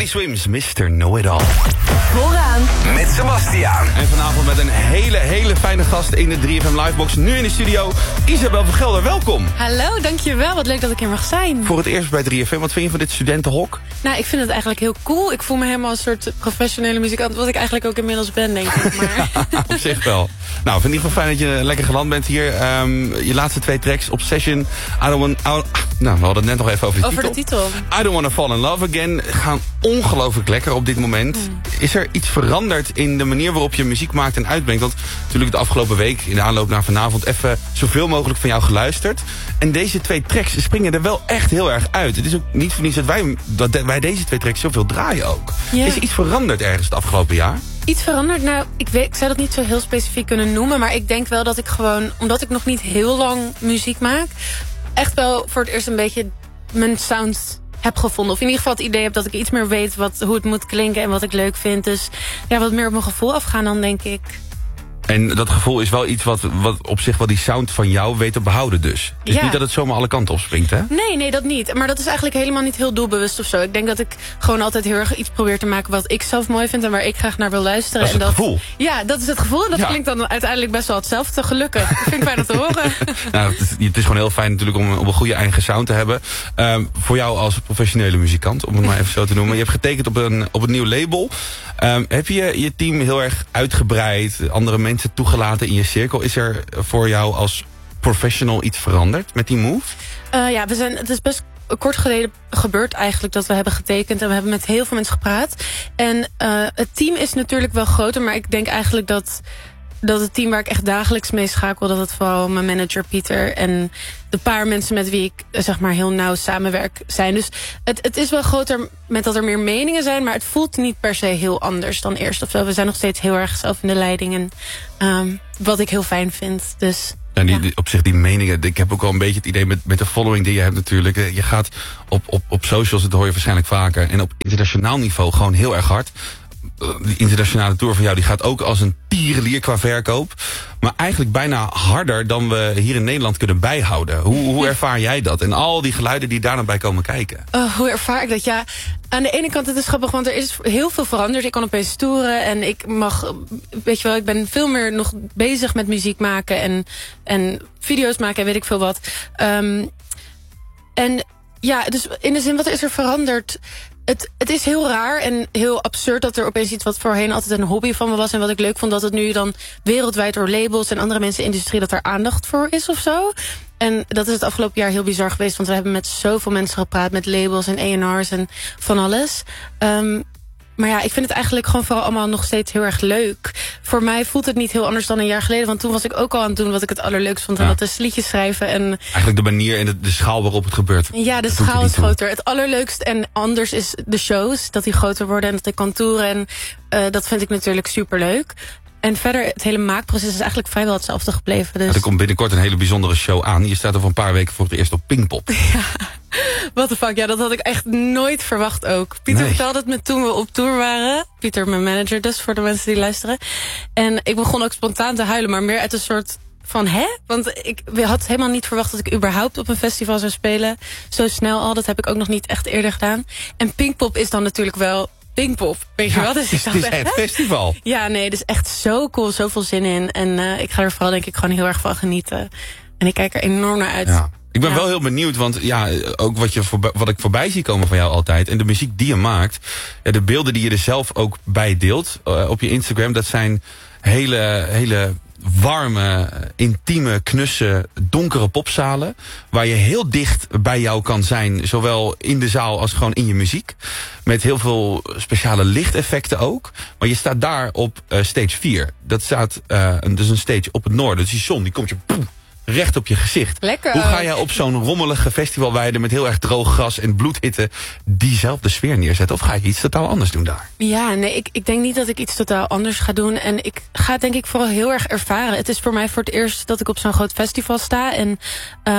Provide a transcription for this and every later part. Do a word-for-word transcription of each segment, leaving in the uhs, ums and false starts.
Swims, mister Know-It-All. Vooraan. Met Sebastiaan. En vanavond met een hele, hele fijne gast in de drie F M Livebox. Nu in de studio, Isabel van Gelder, welkom. Hallo, dankjewel. Wat leuk dat ik hier mag zijn. Voor het eerst bij drie F M, wat vind je van dit studentenhok? Nou, ik vind het eigenlijk heel cool. Ik voel me helemaal een soort professionele muzikant, wat ik eigenlijk ook inmiddels ben, denk ik. Maar. Ja, op zich wel. Nou, vind ik wel fijn dat je lekker geland bent hier. Um, je laatste twee tracks, Obsession, I Don't Want... I, nou, we hadden het net nog even over de over titel. Over de titel. I Don't Wanna Fall in Love Again gaan ongelooflijk lekker op dit moment. Mm. Is er iets veranderd in de manier waarop je muziek maakt en uitbrengt? Want natuurlijk de afgelopen week, in de aanloop naar vanavond, even zoveel mogelijk van jou geluisterd. En deze twee tracks springen er wel echt heel erg uit. Het is ook niet voor niets dat wij, dat wij deze twee tracks zoveel draaien ook. Yeah. Is er iets veranderd ergens het afgelopen jaar? Iets veranderd? Nou, ik, weet, ik zou dat niet zo heel specifiek kunnen noemen. Maar ik denk wel dat ik gewoon, omdat ik nog niet heel lang muziek maak, echt wel voor het eerst een beetje mijn sound heb gevonden. Of in ieder geval het idee heb dat ik iets meer weet wat, hoe het moet klinken en wat ik leuk vind. Dus ja, wat meer op mijn gevoel afgaan dan, denk ik. En dat gevoel is wel iets wat, wat op zich wel die sound van jou weet te behouden dus. Het is ja. niet dat het zomaar alle kanten op springt, hè? Nee, nee, dat niet. Maar dat is eigenlijk helemaal niet heel doelbewust of zo. Ik denk dat ik gewoon altijd heel erg iets probeer te maken wat ik zelf mooi vind en waar ik graag naar wil luisteren. Dat is het en dat, gevoel. Ja, dat is het gevoel. En dat ja. klinkt dan uiteindelijk best wel hetzelfde. Gelukkig. Dat vind ik fijn om te horen. Nou, het, is, het is gewoon heel fijn natuurlijk om, om een goede eigen sound te hebben. Um, voor jou als professionele muzikant, om het maar even zo te noemen. Je hebt getekend op een, op een nieuw label. Um, heb je je team heel erg uitgebreid, andere mensen toegelaten in je cirkel? Is er voor jou als professional iets veranderd met die move? Uh, ja, we zijn, het is best kort geleden gebeurd eigenlijk dat we hebben getekend. En we hebben met heel veel mensen gepraat. En uh, het team is natuurlijk wel groter, maar ik denk eigenlijk dat dat het team waar ik echt dagelijks mee schakel, dat het vooral mijn manager Pieter en de paar mensen met wie ik zeg maar heel nauw samenwerk zijn. Dus het, het is wel groter met dat er meer meningen zijn, maar het voelt niet per se heel anders dan eerst of zo. We zijn nog steeds heel erg zelf in de leiding en um, wat ik heel fijn vind. Dus en die, die, op zich die meningen, ik heb ook wel een beetje het idee met, met de following die je hebt natuurlijk. Je gaat op, op, op socials, dat hoor je waarschijnlijk vaker, en op internationaal niveau gewoon heel erg hard. Die internationale tour van jou die gaat ook als een tierenlier qua verkoop. Maar eigenlijk bijna harder dan we hier in Nederland kunnen bijhouden. Hoe, hoe ervaar jij dat? En al die geluiden die daar dan bij komen kijken. Oh, hoe ervaar ik dat? Ja, aan de ene kant het is grappig, want er is heel veel veranderd. Ik kan opeens toeren en ik mag, weet je wel, ik ben veel meer nog bezig met muziek maken en, en video's maken en weet ik veel wat. Um, en ja, dus in de zin, wat is er veranderd? Het, het is heel raar en heel absurd dat er opeens iets wat voorheen altijd een hobby van me was en wat ik leuk vond, dat het nu dan wereldwijd door labels en andere mensen in de industrie dat er aandacht voor is of zo. En dat is het afgelopen jaar heel bizar geweest, want we hebben met zoveel mensen gepraat, met labels en A en R's en van alles. Um, Maar ja, ik vind het eigenlijk gewoon vooral allemaal nog steeds heel erg leuk. Voor mij voelt het niet heel anders dan een jaar geleden. Want toen was ik ook al aan het doen wat ik het allerleukst vond. Ja. En dat is liedjes schrijven. En eigenlijk de manier en de, de schaal waarop het gebeurt. Ja, de schaal is groter. Het allerleukst en anders is de shows. Dat die groter worden en dat ik kan toeren. En uh, dat vind ik natuurlijk superleuk. En verder, het hele maakproces is eigenlijk vrijwel hetzelfde gebleven. Dus. Er komt binnenkort een hele bijzondere show aan. Je staat over een paar weken voor het eerst op Pinkpop. Ja, what the fuck. Ja, dat had ik echt nooit verwacht ook. Pieter nee. vertelde het me toen we op tour waren. Pieter, mijn manager dus, voor de mensen die luisteren. En ik begon ook spontaan te huilen, maar meer uit een soort van, hè? Want ik had helemaal niet verwacht dat ik überhaupt op een festival zou spelen. Zo snel al, dat heb ik ook nog niet echt eerder gedaan. En Pinkpop is dan natuurlijk wel Pinkpop, weet je ja, wat? Dus het is echt, het festival. Ja, nee, het is echt zo cool, zoveel zin in. En uh, ik ga er vooral denk ik gewoon heel erg van genieten. En ik kijk er enorm naar uit. Ja. Ik ben ja. wel heel benieuwd, want ja, ook wat, je voorbij, wat ik voorbij zie komen van jou altijd, en de muziek die je maakt, ja, de beelden die je er zelf ook bij deelt uh, op je Instagram, dat zijn hele, hele warme, intieme, knusse, donkere popzalen, waar je heel dicht bij jou kan zijn, zowel in de zaal als gewoon in je muziek. Met heel veel speciale lichteffecten ook. Maar je staat daar op uh, stage vier. Dat staat uh, een, dus een stage op het noorden. Dus die zon die komt je boem, recht op je gezicht. Lekker. Hoe ga jij op zo'n rommelige festivalweide met heel erg droog gras en bloedhitte diezelfde sfeer neerzetten? Of ga je iets totaal anders doen daar? Ja, nee, ik, ik denk niet dat ik iets totaal anders ga doen. En ik ga het denk ik vooral heel erg ervaren. Het is voor mij voor het eerst dat ik op zo'n groot festival sta. En um,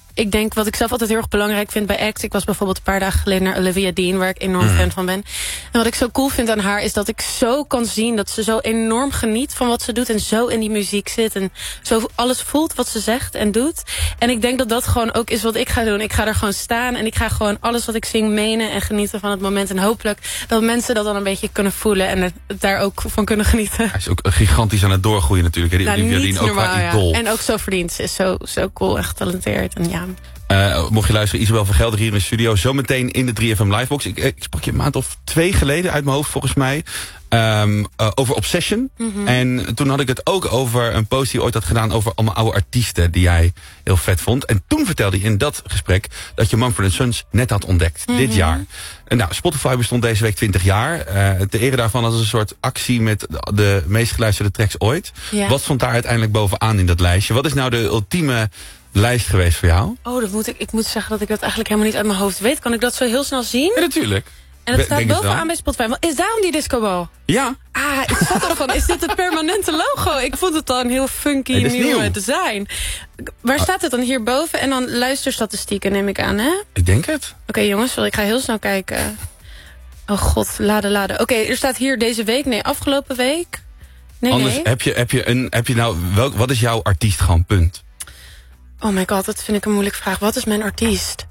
ik denk wat ik zelf altijd heel erg belangrijk vind bij acts. Ik was bijvoorbeeld een paar dagen geleden naar Olivia Dean, waar ik enorm mm. fan van ben. En wat ik zo cool vind aan haar is dat ik zo kan zien dat ze zo enorm geniet van wat ze doet en zo in die muziek zit en zo alles voelt wat ze zegt en doet. En ik denk dat dat gewoon ook is wat ik ga doen. Ik ga er gewoon staan en ik ga gewoon alles wat ik zing menen en genieten van het moment. En hopelijk dat mensen dat dan een beetje kunnen voelen en er daar ook van kunnen genieten. Hij is ook gigantisch aan het doorgroeien natuurlijk. Hè? Die nou, Olivia Dean, ook normaal, haar idool. Ja. En ook zo verdiend. Ze is zo, zo cool en getalenteerd. En ja. Uh, mocht je luisteren, Isabel van Gelder hier in de studio. Zometeen in de drie F M Livebox. Ik, ik sprak je een maand of twee geleden uit mijn hoofd volgens mij. Um, uh, over Obsession. Mm-hmm. En toen had ik het ook over een post die je ooit had gedaan over allemaal oude artiesten die jij heel vet vond. En toen vertelde je in dat gesprek dat je Mumford and Sons net had ontdekt. Mm-hmm. Dit jaar. En nou, Spotify bestond deze week twintig jaar. Uh, te ere daarvan als een soort actie met de meest geluisterde tracks ooit. Yeah. Wat stond daar uiteindelijk bovenaan in dat lijstje? Wat is nou de ultieme lijst geweest voor jou? Oh, dat moet ik, ik moet zeggen dat ik dat eigenlijk helemaal niet uit mijn hoofd weet. Kan ik dat zo heel snel zien? Ja, natuurlijk. En het staat bovenaan bij Spotify. Maar is daarom die discobal? Ja. Ah, ik zat er van, is dit het permanente logo? Ik vond het al een heel funky nee, nieuwe nieuw. design. Waar ah. staat het dan hierboven? En dan luisterstatistieken neem ik aan, hè? Ik denk het. Oké, okay, jongens, ik ga heel snel kijken. Oh god, laden, laden. Oké, okay, er staat hier deze week. Nee, afgelopen week. Nee, Anders nee. heb je, heb je een, heb je nou, welk, wat is jouw artiest gewoon, punt? Oh my god, dat vind ik een moeilijke vraag. Wat is mijn artiest?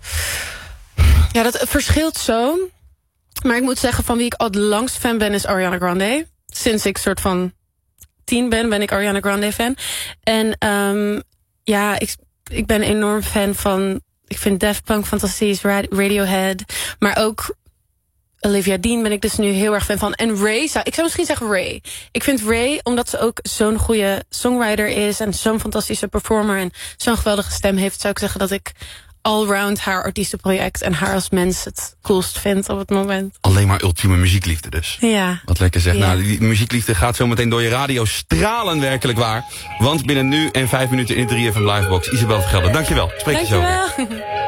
Ja, dat verschilt zo. Maar ik moet zeggen, van wie ik al het langst fan ben, is Ariana Grande. Sinds ik soort van tien ben, ben ik Ariana Grande fan. En um, ja, ik, ik ben enorm fan van... Ik vind Daft Punk fantastisch, Radiohead. Maar ook Olivia Dean ben ik dus nu heel erg fan van. En Ray, zou, ik zou misschien zeggen Ray. Ik vind Ray, omdat ze ook zo'n goede songwriter is... en zo'n fantastische performer en zo'n geweldige stem heeft... zou ik zeggen dat ik allround haar artiestenproject... en haar als mens het coolst vind op het moment. Alleen maar ultieme muziekliefde dus. Ja. Wat lekker zeg. Ja. Nou, die muziekliefde gaat zo meteen door je radio stralen, werkelijk waar. Want binnen nu en vijf minuten in de drie F M Livebox. Isabel van Gelder, dankjewel. Spreek je zo weer.